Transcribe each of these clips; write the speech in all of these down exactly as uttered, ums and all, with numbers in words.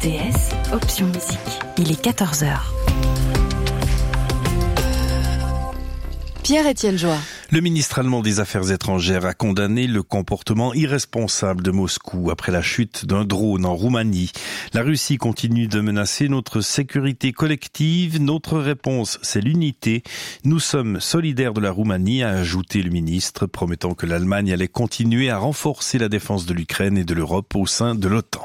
T S, option musique. Il est quatorze heures. Pierre-Étienne Joie. Le ministre allemand des Affaires étrangères a condamné le comportement irresponsable de Moscou après la chute d'un drone en Roumanie. La Russie continue de menacer notre sécurité collective. Notre réponse, c'est l'unité. Nous sommes solidaires de la Roumanie, a ajouté le ministre, promettant que l'Allemagne allait continuer à renforcer la défense de l'Ukraine et de l'Europe au sein de l'OTAN.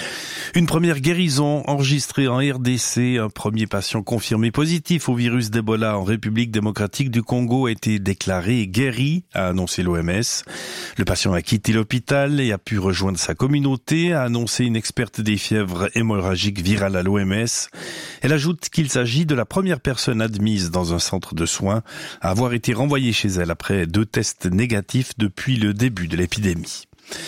Une première guérison enregistrée en R D C. Un premier patient confirmé positif au virus d'Ebola en République démocratique du Congo a été déclaré guéri, a annoncé l'O M S. Le patient a quitté l'hôpital et a pu rejoindre sa communauté, a annoncé une experte des fièvres hémorragiques virales à l'O M S. Elle ajoute qu'il s'agit de la première personne admise dans un centre de soins à avoir été renvoyée chez elle après deux tests négatifs depuis le début de l'épidémie.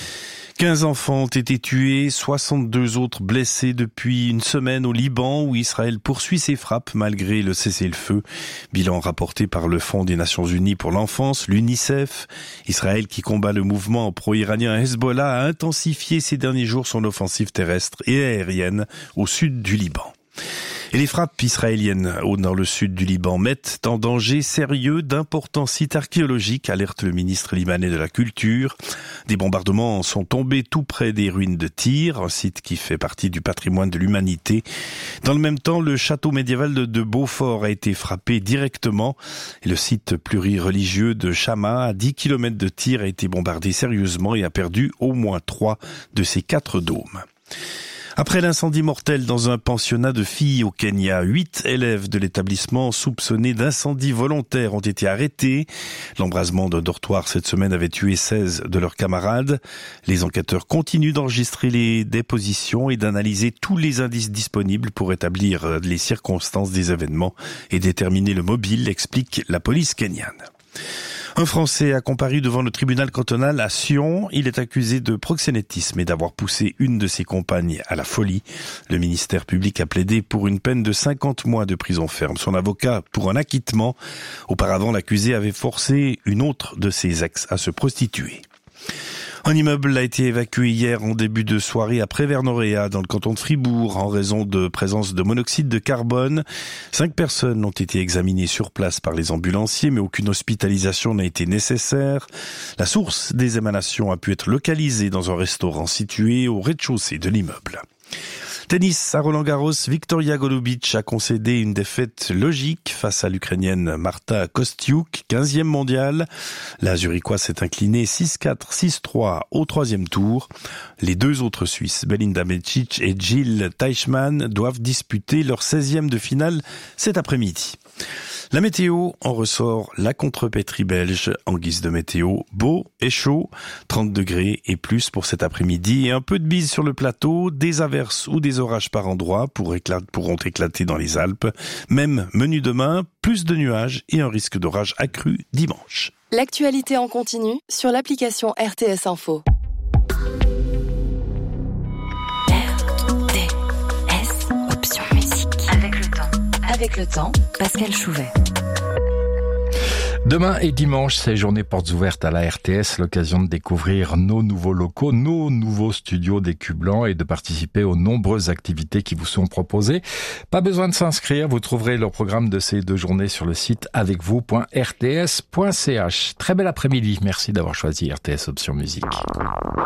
quinze enfants ont été tués, soixante-deux autres blessés depuis une semaine au Liban où Israël poursuit ses frappes malgré le cessez-le-feu. Bilan rapporté par le Fonds des Nations Unies pour l'enfance, l'UNICEF. Israël, qui combat le mouvement pro-iranien Hezbollah, a intensifié ces derniers jours son offensive terrestre et aérienne au sud du Liban. Et les frappes israéliennes dans le sud du Liban mettent en danger sérieux d'importants sites archéologiques, alerte le ministre libanais de la Culture. Des bombardements sont tombés tout près des ruines de Tyr, un site qui fait partie du patrimoine de l'humanité. Dans le même temps, le château médiéval de Beaufort a été frappé directement et le site plurireligieux de Chama, à dix kilomètres de Tyr, a été bombardé sérieusement et a perdu au moins trois de ses quatre dômes. Après l'incendie mortel dans un pensionnat de filles au Kenya, huit élèves de l'établissement soupçonnés d'incendie volontaire ont été arrêtés. L'embrasement d'un dortoir cette semaine avait tué seize de leurs camarades. Les enquêteurs continuent d'enregistrer les dépositions et d'analyser tous les indices disponibles pour établir les circonstances des événements et déterminer le mobile, explique la police kenyane. Un Français a comparu devant le tribunal cantonal à Sion. Il est accusé de proxénétisme et d'avoir poussé une de ses compagnes à la folie. Le ministère public a plaidé pour une peine de cinquante mois de prison ferme. Son avocat pour un acquittement. Auparavant, l'accusé avait forcé une autre de ses ex à se prostituer. Un immeuble a été évacué hier en début de soirée à Prévert-Noréa, dans le canton de Fribourg, en raison de présence de monoxyde de carbone. Cinq personnes ont été examinées sur place par les ambulanciers, mais aucune hospitalisation n'a été nécessaire. La source des émanations a pu être localisée dans un restaurant situé au rez-de-chaussée de l'immeuble. Tennis à Roland-Garros, Victoria Golubic a concédé une défaite logique face à l'Ukrainienne Marta Kostyuk, quinzième mondiale. La Zurichoise s'est inclinée six quatre, six trois au troisième tour. Les deux autres Suisses, Belinda Bencic et Jill Teichmann, doivent disputer leur seizième de finale cet après-midi. La météo, en ressort la contrepétrie belge en guise de météo. Beau et chaud, trente degrés et plus pour cet après-midi. Et un peu de bise sur le plateau, des averses ou des orages par endroits pour éclat- pourront éclater dans les Alpes. Même menu demain, plus de nuages et un risque d'orage accru dimanche. L'actualité en continu sur l'application R T S Info. R T S, option musique. Avec le temps. Avec le temps, Pascal Chouvet. Demain et dimanche, c'est journée portes ouvertes à la R T S, l'occasion de découvrir nos nouveaux locaux, nos nouveaux studios des Cubes Blancs et de participer aux nombreuses activités qui vous sont proposées. Pas besoin de s'inscrire, vous trouverez le programme de ces deux journées sur le site avec vous point r t s point c h. Très bel après-midi, merci d'avoir choisi R T S Option Musique.